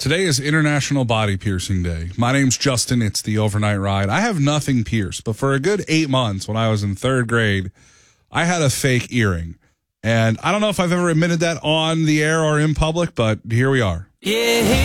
Today is International Body Piercing Day. My name's Justin. It's the Overnight Ride. I have nothing pierced, but for a good 8 months when I was in third grade, I had a fake earring. And I don't know if I've ever admitted that on the air or in public, but here we are. Yeah.